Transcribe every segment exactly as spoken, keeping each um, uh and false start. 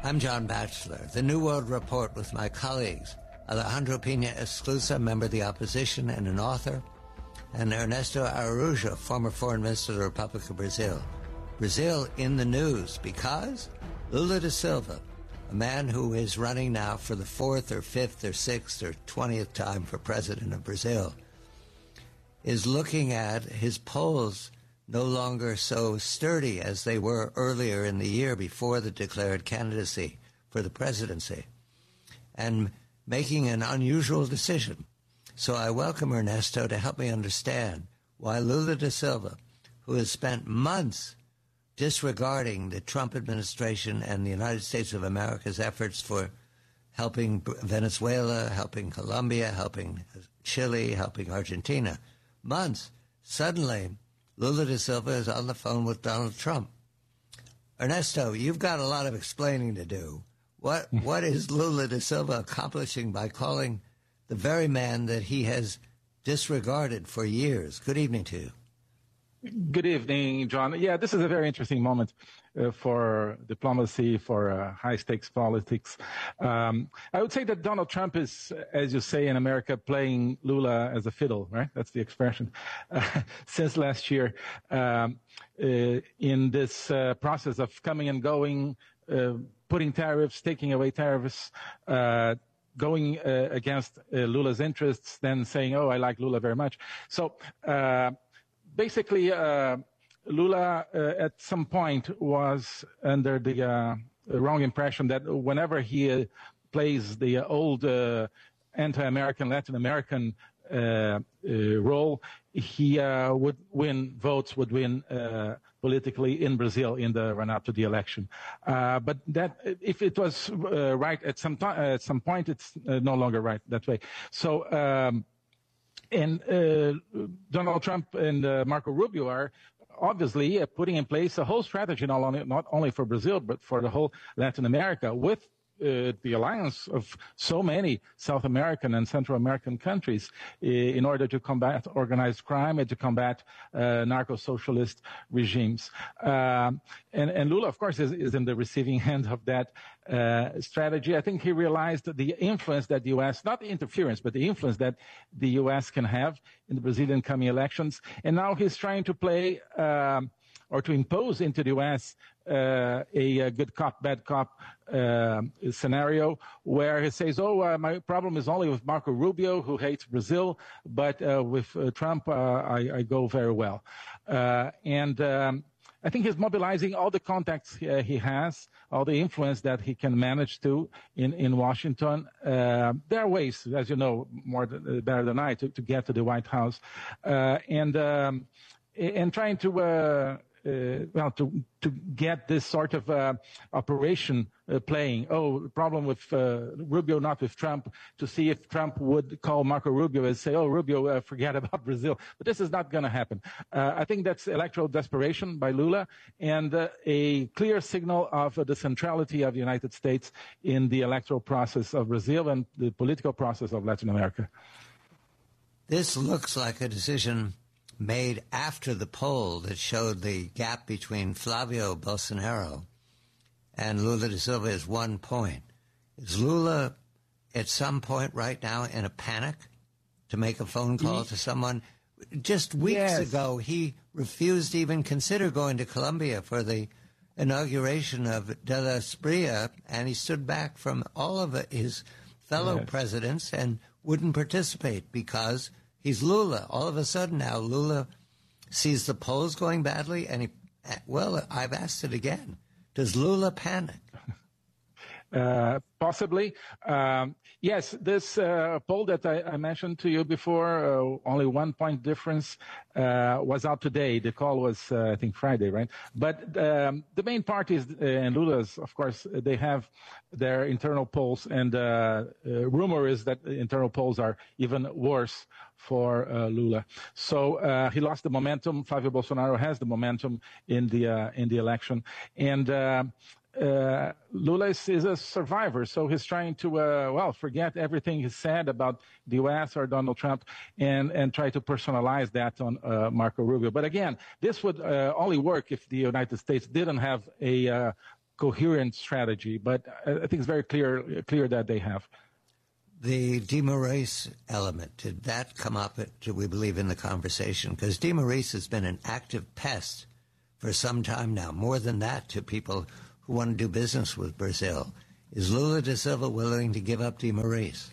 I'm John Batchelor. The New World Report with my colleagues, Alejandro Pina Esclusa, member of the opposition and an author, and Ernesto Araújo, former foreign minister of the Republic of Brazil. Brazil in the news because Lula da Silva, a man who is running now for the fourth or fifth or sixth or twentieth time for president of Brazil, is looking at his polls no longer so sturdy as they were earlier in the year before the declared candidacy for the presidency, and making an unusual decision. So I welcome Ernesto to help me understand why Lula da Silva, who has spent months disregarding the Trump administration and the United States of America's efforts for helping Venezuela, helping Colombia, helping Chile, helping Argentina, months, suddenly Lula da Silva is on the phone with Donald Trump. Ernesto, you've got a lot of explaining to do. What What is Lula da Silva accomplishing by calling the very man that he has disregarded for years? Good evening to you. Good evening, John. Yeah, this is a very interesting moment uh, for diplomacy, for uh, high-stakes politics. Um, I would say that Donald Trump is, as you say in America, playing Lula as a fiddle, right? That's the expression. Uh, since last year, um, uh, in this uh, process of coming and going, uh, putting tariffs, taking away tariffs, uh, going uh, against uh, Lula's interests, then saying, oh, I like Lula very much. So, uh, basically, uh, Lula uh, at some point was under the uh, wrong impression that whenever he uh, plays the old uh, anti-American, Latin American uh, uh, role, he uh, would win votes, would win uh, politically in Brazil in the run-up to the election. Uh, but that, if it was uh, right at some time, at some point, it's uh, no longer right that way. So. Um, And uh, Donald Trump and uh, Marco Rubio are obviously uh, putting in place a whole strategy, not only, not only for Brazil, but for the whole Latin America, with uh, the alliance of so many South American and Central American countries uh, in order to combat organized crime and to combat uh, narco-socialist regimes. Um, and, and Lula, of course, is, is in the receiving end of that uh, strategy. I think he realized the influence that the U S, not the interference, but the influence that the U S can have in the Brazilian coming elections. And now he's trying to play um, or to impose into the U S uh, a, a good cop, bad cop uh, scenario where he says, oh, uh, my problem is only with Marco Rubio, who hates Brazil, but uh, with uh, Trump, uh, I, I go very well. Uh, and um, I think he's mobilizing all the contacts uh, he has, all the influence that he can manage to in, in Washington. Uh, there are ways, as you know, more than, uh, better than I, to, to get to the White House. Uh, and, um, and trying to, uh, Uh, well, to to get this sort of uh, operation uh, playing. Oh, the problem with uh, Rubio, not with Trump, to see if Trump would call Marco Rubio and say, oh, Rubio, uh, forget about Brazil. But this is not going to happen. Uh, I think that's electoral desperation by Lula and uh, a clear signal of uh, the centrality of the United States in the electoral process of Brazil and the political process of Latin America. This looks like a decision made after the poll that showed the gap between Flavio Bolsonaro and Lula da Silva is one point. Is Lula at some point right now in a panic to make a phone call to someone? Just weeks yes. ago, he refused to even consider going to Colombia for the inauguration of De la Espriella, and he stood back from all of his fellow yes. presidents and wouldn't participate because he's Lula. All of a sudden now, Lula sees the polls going badly, and he, well, I've asked it again. Does Lula panic? Uh, possibly. Um, yes, this uh, poll that I, I mentioned to you before, uh, only one point difference, uh, was out today. The call was, uh, I think, Friday, right? But um, the main parties, uh, and Lula's, of course, they have their internal polls, and uh, uh, rumor is that the internal polls are even worse for uh, Lula. So uh, he lost the momentum. Flavio Bolsonaro has the momentum in the uh, in the election, and uh, uh, Lula is, is a survivor. So he's trying to uh, well forget everything he said about the U S or Donald Trump, and and try to personalize that on uh, Marco Rubio. But again, this would uh, only work if the United States didn't have a uh, coherent strategy, but I think it's very clear clear that they have. The de Moraes element, did that come up, do we believe, in the conversation? Because de Moraes has been an active pest for some time now, more than that, to people who want to do business with Brazil. Is Lula da Silva willing to give up de Moraes?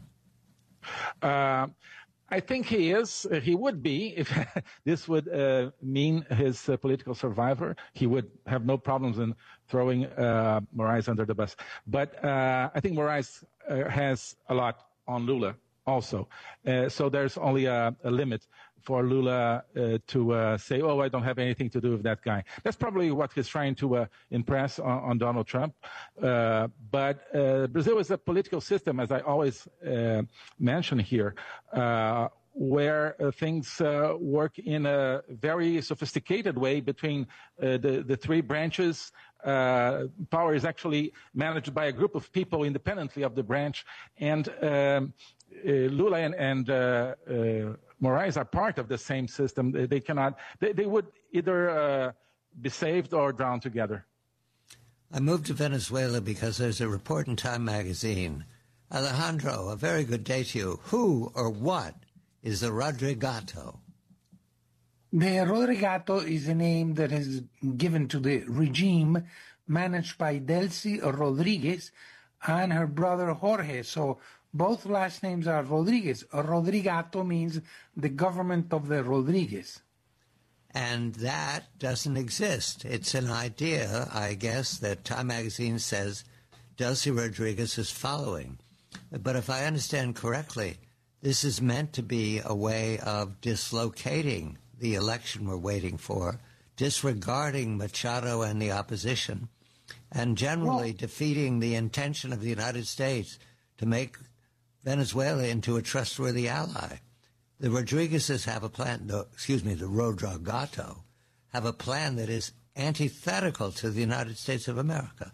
Uh, I think he is. He would be if this would uh, mean his uh, political survivor. He would have no problems in throwing uh, Moraes under the bus. But uh, I think Moraes uh, has a lot on Lula also. Uh, so there's only a, a limit for Lula uh, to uh, say, oh, I don't have anything to do with that guy. That's probably what he's trying to uh, impress on, on Donald Trump. Uh, but uh, Brazil is a political system, as I always uh, mention here, uh, where uh, things uh, work in a very sophisticated way between uh, the, the three branches. Uh, power is actually managed by a group of people independently of the branch. And um, uh, Lula and, and uh, uh, Moraes are part of the same system. They, they cannot, they, they would either uh, be saved or drown together. I moved to Venezuela because there's a report in Time magazine. Alejandro, a very good day to you. Who or what is the Rodrigato? The Rodrigato is a name that is given to the regime managed by Delcy Rodriguez and her brother Jorge. So both last names are Rodriguez. Rodrigato means the government of the Rodriguez. And that doesn't exist. It's an idea, I guess, that Time magazine says Delcy Rodriguez is following. But if I understand correctly, this is meant to be a way of dislocating the election we're waiting for, disregarding Machado and the opposition, and generally well, defeating the intention of the United States to make Venezuela into a trustworthy ally. The Rodriguezes have a plan, no, excuse me, the Rodrigato have a plan that is antithetical to the United States of America.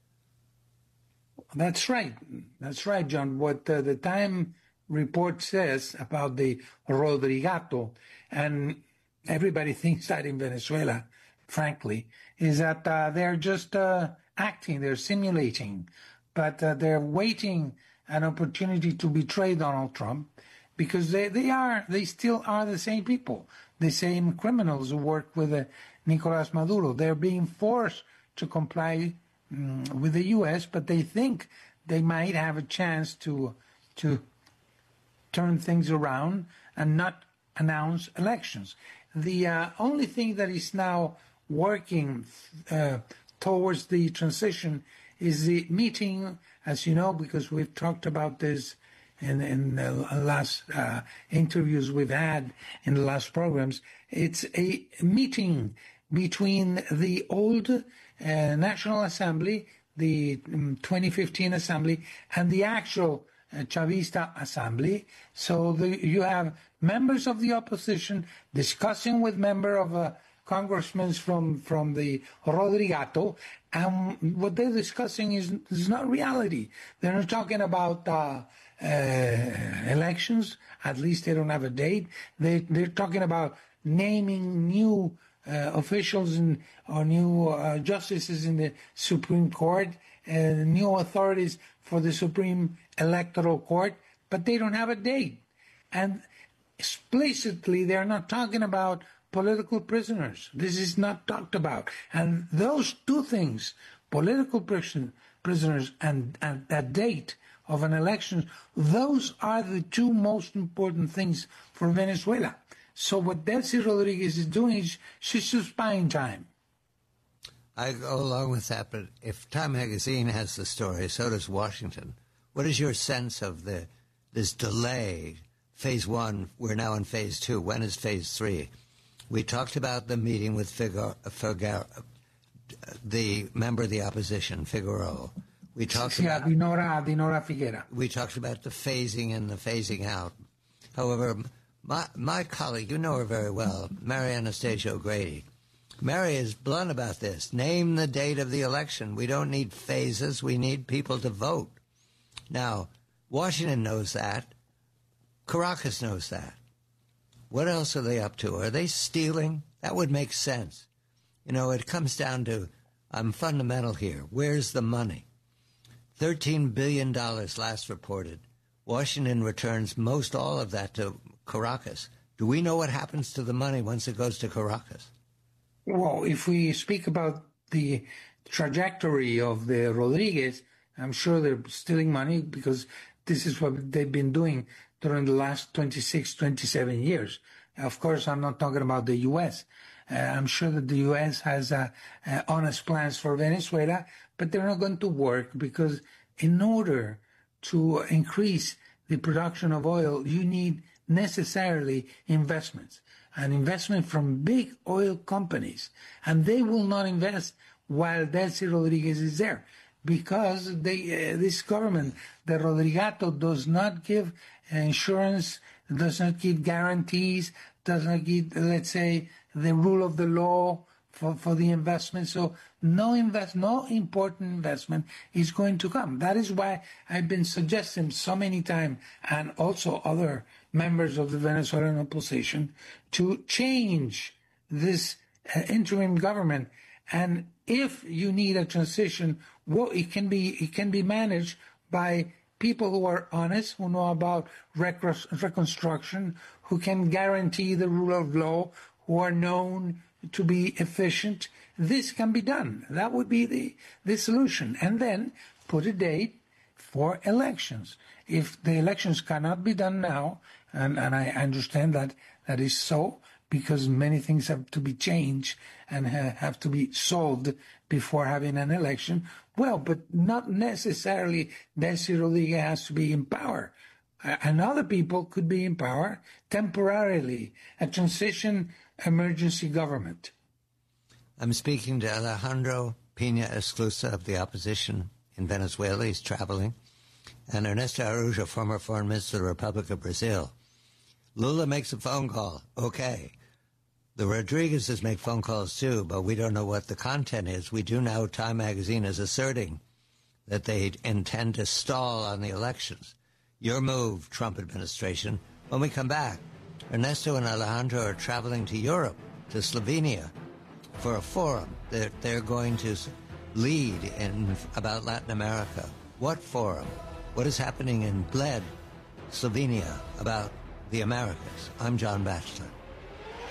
That's right. That's right, John. What uh, the Time report says about the Rodrigato, and everybody thinks that in Venezuela, frankly, is that uh, they're just uh, acting, they're simulating, but uh, they're waiting an opportunity to betray Donald Trump because they, they are, they still are the same people, the same criminals who work with uh, Nicolas Maduro. They're being forced to comply um, with the U S, but they think they might have a chance to to turn things around and not announce elections. The uh, only thing that is now working uh, towards the transition is the meeting, as you know, because we've talked about this in, in the last uh, interviews we've had in the last programs. It's a meeting between the old uh, National Assembly, the um, twenty fifteen Assembly, and the actual uh, Chavista Assembly. So the, you have members of the opposition discussing with member of uh, congressmen from, from the Rodrigato, and what they're discussing is, is not reality. They're not talking about uh, uh, elections, at least they don't have a date. They, they're talking about naming new uh, officials and, or new uh, justices in the Supreme Court, uh, new authorities for the Supreme Electoral Court, but they don't have a date. And explicitly, they're not talking about political prisoners. This is not talked about. And those two things, political prison, prisoners and, and a date of an election, those are the two most important things for Venezuela. So what Delcy Rodriguez is doing is she's just buying time. I go along with that, but if Time magazine has the story, so does Washington. What is your sense of the this delay? Phase one, we're now in phase two. When is phase three? We talked about the meeting with Figueroa, Figueroa, the member of the opposition, Figueroa. We talked yeah, about Dinora, Dinora Figuera. We talked about the phasing and the phasing out. However, my my colleague, you know her very well, Mary Anastasia O'Grady. Mary is blunt about this. Name the date of the election. We don't need phases. We need people to vote. Now, Washington knows that. Caracas knows that. What else are they up to? Are they stealing? That would make sense. You know, it comes down to I'm fundamental here. Where's the money? thirteen billion dollars last reported. Washington returns most all of that to Caracas. Do we know what happens to the money once it goes to Caracas? Well, if we speak about the trajectory of the Rodriguez, I'm sure they're stealing money because this is what they've been doing during the last twenty-six, twenty-seven years. Of course, I'm not talking about the U S. Uh, I'm sure that the U S has uh, uh, honest plans for Venezuela, but they're not going to work because in order to increase the production of oil, you need necessarily investments, an investment from big oil companies. And they will not invest while Delcy Rodriguez is there because they, uh, this government, the Rodrigato, does not give insurance, does not give guarantees, does not give, let's say, the rule of the law for, for the investment. So no invest, no important investment is going to come. That is why I've been suggesting so many times, and also other members of the Venezuelan opposition, to change this uh, interim government. And if you need a transition, well, it can be it can be managed by people who are honest, who know about reconstruction, who can guarantee the rule of law, who are known to be efficient. This can be done. That would be the, the solution. And then put a date for elections. If the elections cannot be done now, and, and I understand that that is so, because many things have to be changed and ha- have to be solved before having an election, well, but not necessarily Delcy Rodriguez has to be in power. Uh, and other people could be in power temporarily, a transition emergency government. I'm speaking to Alejandro Pina Esclusa of the opposition in Venezuela. He's traveling. And Ernesto Araújo, former foreign minister of the Republic of Brazil. Lula makes a phone call. Okay. The Rodriguezes make phone calls too, but we don't know what the content is. We do know Time magazine is asserting that they intend to stall on the elections. Your move, Trump administration. When we come back, Ernesto and Alejandro are traveling to Europe, to Slovenia, for a forum that they're going to lead in about Latin America. What forum? What is happening in Bled, Slovenia, about the Americas? I'm John Batchelor.